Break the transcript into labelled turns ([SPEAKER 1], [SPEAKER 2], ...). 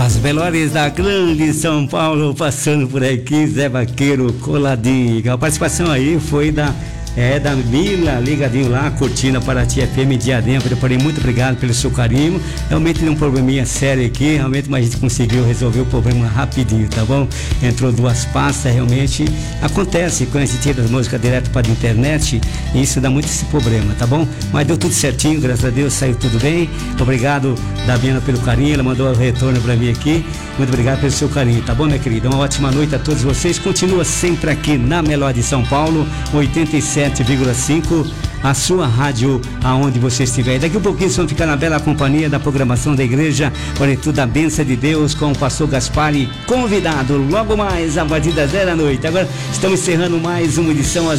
[SPEAKER 1] As melhores da grande São Paulo passando por aqui, Zé Vaqueiro coladinho. A participação aí foi da Mila, ligadinho lá, curtindo a Paraty FM Diadema. Porém, muito obrigado pelo seu carinho. Realmente deu um probleminha sério aqui, realmente, mas a gente conseguiu resolver o problema rapidinho, tá bom? Entrou duas pastas, realmente acontece quando a gente tira as músicas direto para a internet, e isso dá muito esse problema, tá bom? Mas deu tudo certinho, graças a Deus, saiu tudo bem. Obrigado, Daviana, pelo carinho, ela mandou o retorno para mim aqui. Muito obrigado pelo seu carinho, tá bom, minha querida? Uma ótima noite a todos vocês. Continua sempre aqui na Melhor de São Paulo, 87,5, a sua rádio aonde você estiver. Daqui um pouquinho vocês vão ficar na bela companhia da programação da igreja, tudo da bênção de Deus com o pastor Gaspari, convidado logo mais a partir das 10 da noite. Agora estamos encerrando mais uma edição